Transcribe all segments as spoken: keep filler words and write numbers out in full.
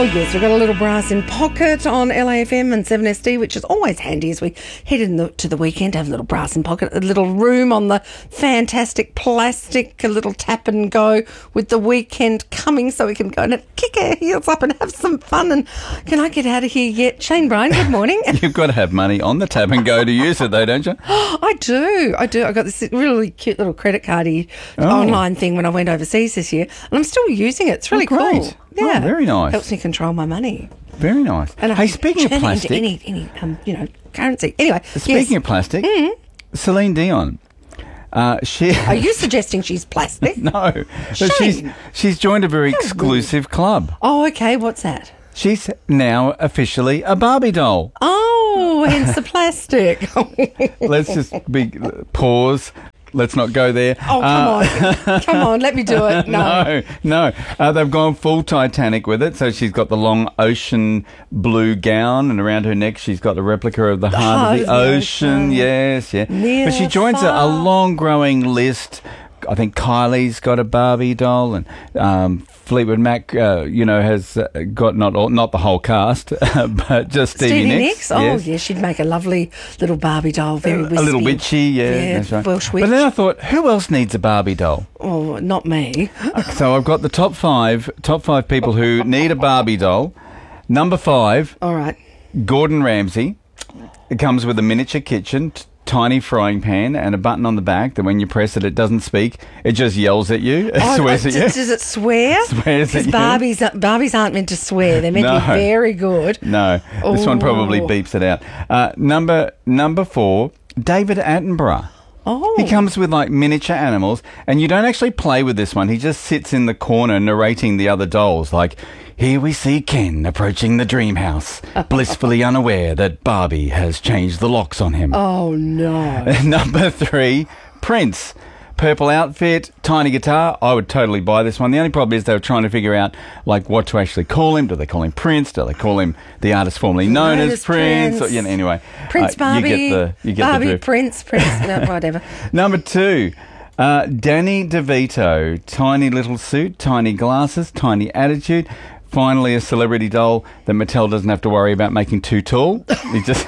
Oh, yes, we've got a little brass in pocket on L A F M and seven S D, which is always handy as we head into the weekend, have a little brass in pocket, a little room on the fantastic plastic, a little tap and go with the weekend coming so we can go and kick our heels up and have some fun. And can I get out of here yet? Shane Bryan, good morning. You've got to have money on the tap and go to use it though, don't you? I do, I do. I got this really cute little credit cardy Oh. online thing when I went overseas this year, and I'm still using it. It's really Oh, great. cool. Oh, Yeah, very nice. Helps me control my money. Very nice. And I hey, can speaking of turn it plastic, into any, any um, you know, currency. Anyway, speaking yes. of plastic, Mm. Celine Dion, uh, she Are you suggesting she's plastic? no, but Shame. she's she's joined a very exclusive club. Oh, okay. What's that? She's now officially a Barbie doll. Oh, hence the plastic. Let's just be pause. Let's not go there. Oh, come Uh, on. Come on, let me do it. No. No, no. Uh, they've gone full Titanic with it. So she's got the long ocean blue gown, and around her neck she's got the replica of the heart, of the ocean. ocean. Yes, yeah. Near, but she joins a, a far. long growing list. I think Kylie's got a Barbie doll, and um, Fleetwood Mac, uh, you know, has uh, got not all, not the whole cast, but just Stevie, Stevie Nicks. Nicks? Oh, yes. yeah, she'd make a lovely little Barbie doll, very wispy. A little witchy, yeah, Yeah, that's right. Welsh witch. But then I thought, who else needs a Barbie doll? Oh, not me. So I've got the top five, top five people who need a Barbie doll. Number five, All right. Gordon Ramsay. It comes with a miniature kitchen, t- tiny frying pan, and a button on the back that when you press it, it doesn't speak. It just yells at you. It Oh, swears uh, at d- you. Does it swear? Swears at Because you. Barbies, Barbies aren't meant to swear. They're meant to No. be very good. No, this one probably Oh. beeps it out. Uh, number number four, David Attenborough. Oh. He comes with like miniature animals, and you don't actually play with this one. He just sits in the corner narrating the other dolls. Like, here we see Ken approaching the dream house, blissfully unaware that Barbie has changed the locks on him. Oh, no. Number three, Prince. Purple outfit, tiny guitar. I would totally buy this one. The only problem is they were trying to figure out like what to actually call him. Do they call him Prince? Do they call him the artist formerly known Known as as Prince? Prince. Or, you know, anyway, Prince uh, Barbie. You get the you get Barbie, the drift. Prince, Prince, no, whatever. Number two, uh, Danny DeVito. Tiny little suit, tiny glasses, tiny attitude. Finally, a celebrity doll that Mattel doesn't have to worry about making too tall. He just.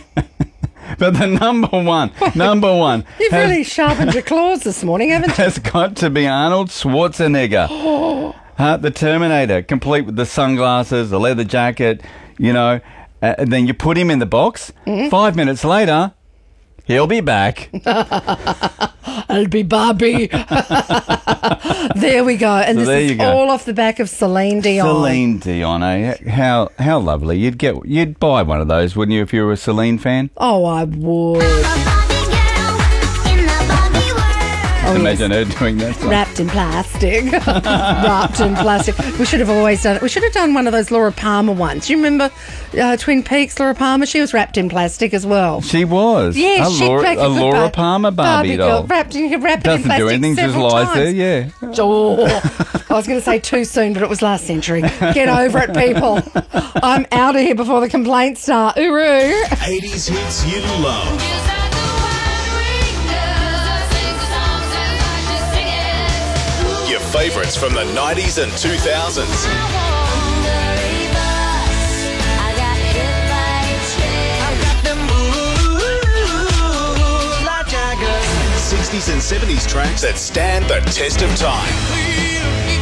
But the number one, number one, You've has, really sharpened your claws this morning, haven't you? has got to be Arnold Schwarzenegger. Uh, the Terminator, complete with the sunglasses, the leather jacket, you know. Uh, and then you put him in the box. Mm-hmm. Five minutes later, he'll be back. I'll be Barbie. There we go. And So there this you is go. all off the back of Celine Dion. Celine Dion, eh? How how lovely. You'd get you'd buy one of those, wouldn't you, if you were a Celine fan? Oh, I would. Oh, Imagine her doing that. song. Wrapped in plastic. Wrapped in plastic. We should have always done it. We should have done one of those Laura Palmer ones. Do you remember uh, Twin Peaks, Laura Palmer? She was wrapped in plastic as well. She was. Yeah, a she'd Laura, make a good Laura Bar- Palmer Barbie, girl, doll. Wrapped in, wrapped Doesn't in plastic do anything, just several lies times. there, yeah. Oh, I was going to say too soon, but it was last century. Get over it, people. I'm out of here before the complaints start. Uru. eighties hits you love. Your favourites from the nineties and two thousands. sixties and seventies tracks that stand the test of time.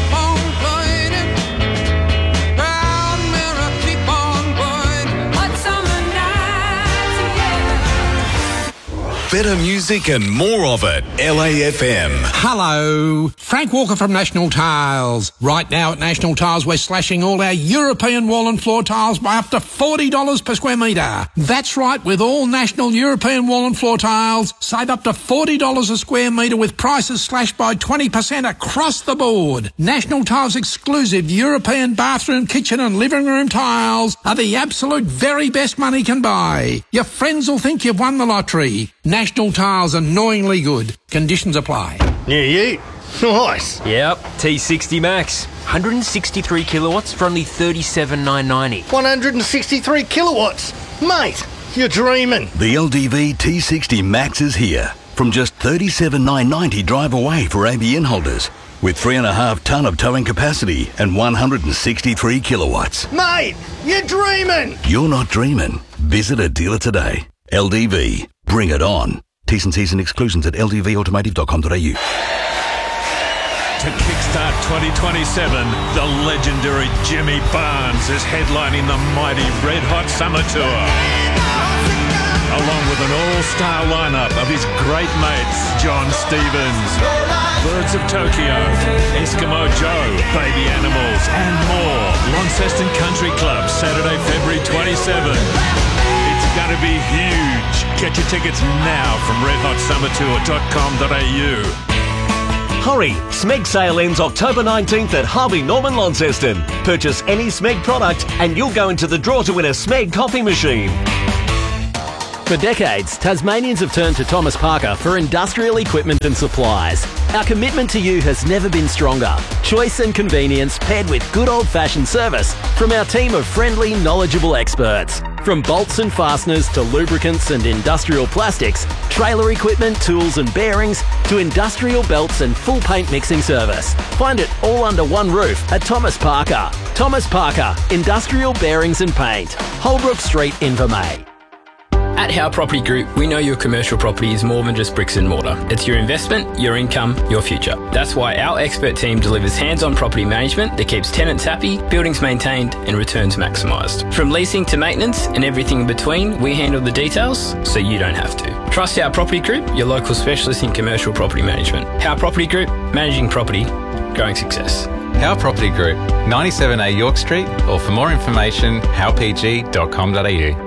Better music and more of it. L A F M. Hello, Frank Walker from National Tiles. Right now at National Tiles, we're slashing all our European wall and floor tiles by up to forty dollars per square metre. That's right, with all National European wall and floor tiles, save up to forty dollars a square metre with prices slashed by twenty percent across the board. National Tiles exclusive European bathroom, kitchen and living room tiles are the absolute very best money can buy. Your friends will think you've won the lottery. National Tiles, annoyingly good. Conditions apply. Yeah, you. Nice. Yep, T sixty Max. one hundred sixty-three kilowatts for only thirty-seven thousand nine hundred ninety. one hundred sixty-three kilowatts. Mate, you're dreaming. The L D V T sixty Max is here. From just thirty-seven thousand nine hundred ninety drive away for A B N holders. with three and a half tonne of towing capacity and one hundred sixty-three kilowatts. Mate, you're dreaming! You're not dreaming. Visit a dealer today. L D V. Bring it on. T's and C's and exclusions at l d v automotive dot com dot a u. To kickstart twenty twenty-seven, the legendary Jimmy Barnes is headlining the mighty Red Hot Summer Tour. Along with an all-star lineup of his great mates, John Stevens, Birds of Tokyo, Eskimo Joe, Baby Animals, and more. Launceston Country Club, Saturday, February twenty-seventh. It's going to be huge. Get your tickets now from red hot summer tour dot com dot a u. Hurry! Smeg sale ends October nineteenth at Harvey Norman Launceston. Purchase any Smeg product and you'll go into the draw to win a Smeg coffee machine. For decades, Tasmanians have turned to Thomas Parker for industrial equipment and supplies. Our commitment to you has never been stronger. Choice and convenience paired with good old-fashioned service from our team of friendly, knowledgeable experts. From bolts and fasteners to lubricants and industrial plastics, trailer equipment, tools and bearings, to industrial belts and full paint mixing service. Find it all under one roof at Thomas Parker. Thomas Parker, Industrial Bearings and Paint. Holbrook Street, Invermay. At Howe Property Group, we know your commercial property is more than just bricks and mortar. It's your investment, your income, your future. That's why our expert team delivers hands-on property management that keeps tenants happy, buildings maintained and returns maximised. From leasing to maintenance and everything in between, we handle the details so you don't have to. Trust Howe Property Group, your local specialist in commercial property management. Howe Property Group, managing property, growing success. Howe Property Group, ninety-seven A York Street, or for more information, howe p g dot com dot a u.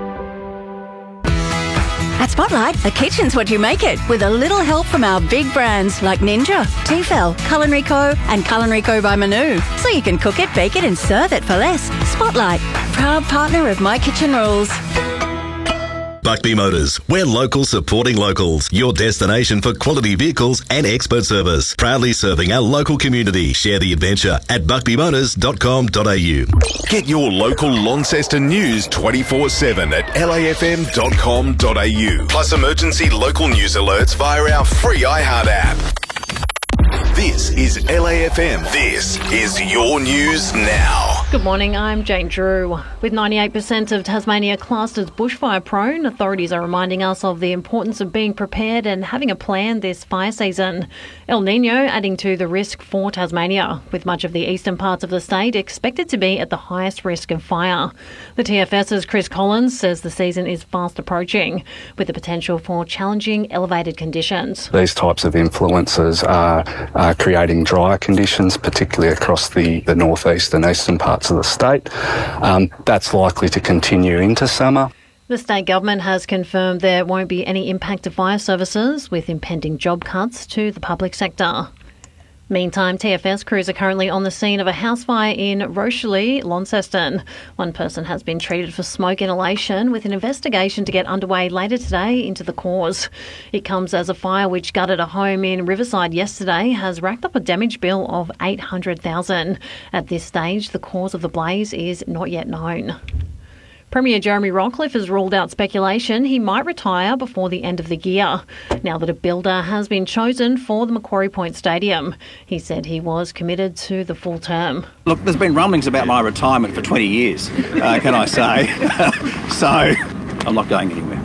At Spotlight, a kitchen's what you make it, with a little help from our big brands like Ninja, Tefal, Culinary Co and Culinary Co by Manu. So you can cook it, bake it and serve it for less. Spotlight, proud partner of My Kitchen Rules. Buckby Motors. We're local supporting locals. Your destination for quality vehicles and expert service. Proudly serving our local community. Share the adventure at buckby motors dot com dot a u. Get your local Launceston news twenty-four seven at l a f m dot com dot a u. Plus emergency local news alerts via our free iHeart app. This is L A F M. This is your news now. Good morning, I'm Jane Drew. With ninety-eight percent of Tasmania classed as bushfire prone, authorities are reminding us of the importance of being prepared and having a plan this fire season. El Nino adding to the risk for Tasmania, with much of the eastern parts of the state expected to be at the highest risk of fire. The T F S's Chris Collins says the season is fast approaching, with the potential for challenging elevated conditions. These types of influences are, are creating drier conditions, particularly across the, the northeast and eastern parts of the state. Um, that's likely to continue into summer. The state government has confirmed there won't be any impact to fire services, with impending job cuts to the public sector. Meantime, T F S crews are currently on the scene of a house fire in Rochely, Launceston. One person has been treated for smoke inhalation, with an investigation to get underway later today into the cause. It comes as a fire which gutted a home in Riverside yesterday has racked up a damage bill of eight hundred thousand dollars. At this stage, the cause of the blaze is not yet known. Premier Jeremy Rockliff has ruled out speculation he might retire before the end of the year, now that a builder has been chosen for the Macquarie Point Stadium. He said he was committed to the full term. Look, there's been rumblings about my retirement for twenty years, uh, can I say? So, I'm not going anywhere.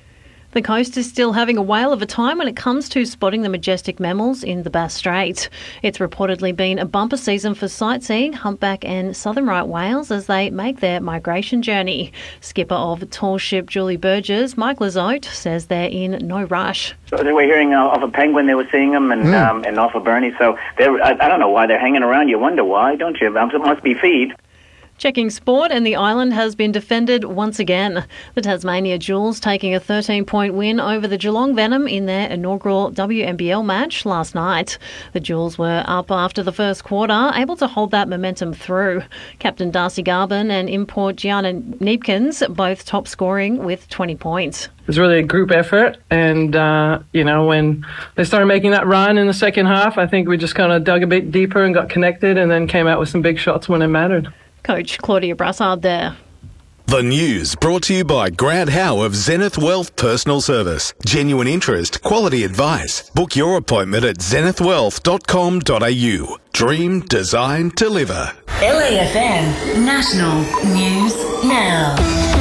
The coast is still having a whale of a time when it comes to spotting the majestic mammals in the Bass Strait. It's reportedly been a bumper season for sightseeing humpback and southern right whales as they make their migration journey. Skipper of Tall Ship Julie Burgess, Mike Lazote, says they're in no rush. So they were hearing uh, of a penguin, they were seeing them, and mm. um, in North Alberni, so they're, I, I don't know why they're hanging around. You wonder why, don't you? It must be feed. Checking sport, and the island has been defended once again. The Tasmania Jewels taking a thirteen-point win over the Geelong Venom in their inaugural W N B L match last night. The Jewels were up after the first quarter, able to hold that momentum through. Captain Darcy Garvin and import Gianna Neepkins both top scoring with twenty points. It was really a group effort, and, uh, you know, when they started making that run in the second half, I think we just kind of dug a bit deeper and got connected and then came out with some big shots when it mattered. Coach Claudia Brassard there. The news brought to you by Grant Howe of Zenith Wealth Personal Service. Genuine interest, quality advice. Book your appointment at zenith wealth dot com dot a u. Dream, design, deliver. L A F M National News Now.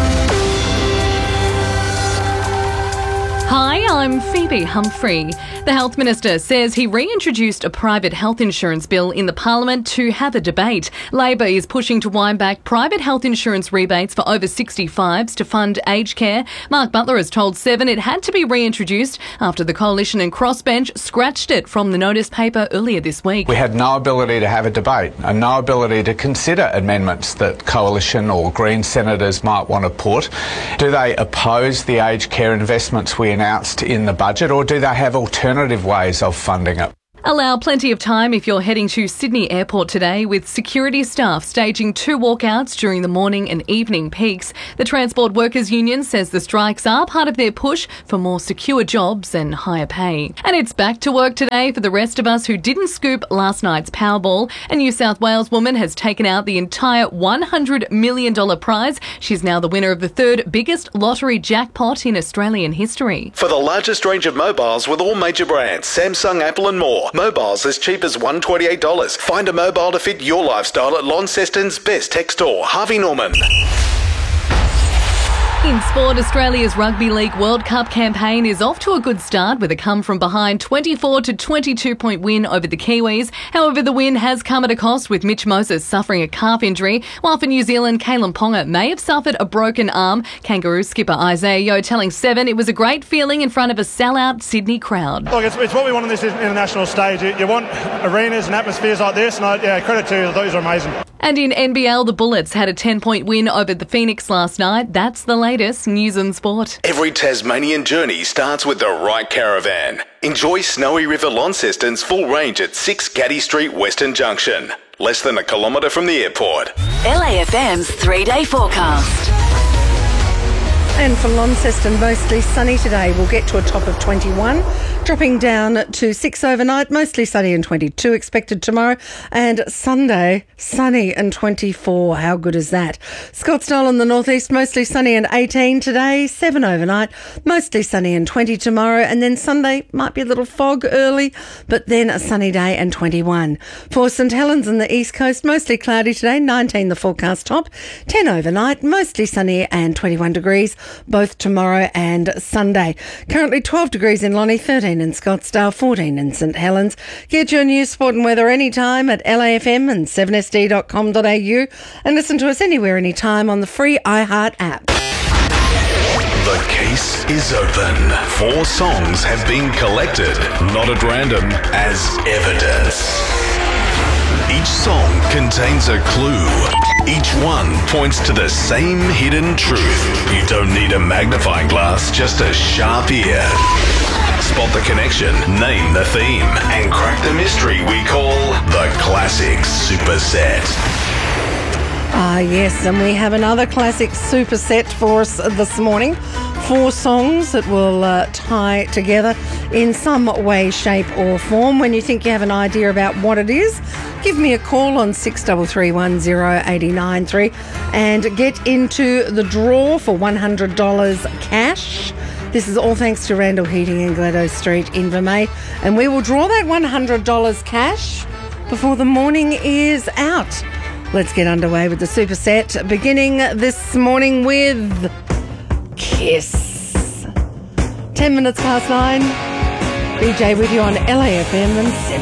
Hi, I'm Phoebe Humphrey. The Health Minister says he reintroduced a private health insurance bill in the Parliament to have a debate. Labor is pushing to wind back private health insurance rebates for over sixty-fives to fund aged care. Mark Butler has told Seven it had to be reintroduced after the Coalition and Crossbench scratched it from the notice paper earlier this week. We had no ability to have a debate and no ability to consider amendments that Coalition or Green senators might want to put. Do they oppose the aged care investments we announced in the budget, or do they have alternative ways of funding it? Allow plenty of time if you're heading to Sydney Airport today, with security staff staging two walkouts during the morning and evening peaks. The Transport Workers Union says the strikes are part of their push for more secure jobs and higher pay. And it's back to work today for the rest of us who didn't scoop last night's Powerball. A New South Wales woman has taken out the entire one hundred million dollars prize. She's now the winner of the third biggest lottery jackpot in Australian history. For the largest range of mobiles with all major brands, Samsung, Apple and more. Mobiles as cheap as one hundred twenty-eight dollars. Find a mobile to fit your lifestyle at Launceston's best tech store, Harvey Norman. In sport, Australia's Rugby League World Cup campaign is off to a good start with a come-from-behind twenty-four to twenty-two point win over the Kiwis. However, the win has come at a cost, with Mitch Moses suffering a calf injury, while for New Zealand, Kalen Ponga may have suffered a broken arm. Kangaroo skipper Isaiah Yeo telling Seven it was a great feeling in front of a sellout Sydney crowd. Look, it's, it's what we want on this international stage. You, you want arenas and atmospheres like this, and I, yeah, credit to you. Those are amazing. And in N B L, the Bullets had a ten-point win over the Phoenix last night. That's the latest news and sport. Every Tasmanian journey starts with the right caravan. Enjoy Snowy River Launceston's full range at six Gaddy Street, Western Junction. Less than a kilometre from the airport. L A F M's three-day forecast. And for Launceston, mostly sunny today. We'll get to a top of twenty-one, dropping down to six overnight, mostly sunny and twenty-two expected tomorrow. And Sunday, sunny and twenty-four. How good is that? Scottsdale in the northeast, mostly sunny and eighteen today, seven overnight, mostly sunny and twenty tomorrow. And then Sunday might be a little fog early, but then a sunny day and twenty-one. For St Helens in the east coast, mostly cloudy today, nineteen the forecast top, ten overnight, mostly sunny and twenty-one degrees. Both tomorrow and Sunday. Currently twelve degrees in Lonnie, thirteen in Scottsdale, fourteen in St Helens. Get your news, sport and weather anytime at L A F M and seven S D dot com dot a u and listen to us anywhere, anytime on the free iHeart app. The case is open. Four songs have been collected, not at random, as evidence. Each song contains a clue. Each one points to the same hidden truth. You don't need a magnifying glass, just a sharp ear. Spot the connection, name the theme, and crack the mystery we call the Classic Superset. Ah, yes, and we have another classic superset for us this morning. Four songs that will uh, tie together in some way, shape or form. When you think you have an idea about what it is, give me a call on six three three one zero eight nine three and get into the draw for one hundred dollars cash. This is all thanks to Randall Heating in Gladys Street, Invermay. And we will draw that one hundred dollars cash before the morning is out. Let's get underway with the superset, beginning this morning with Kiss. Ten minutes past nine. B J with you on L A F M and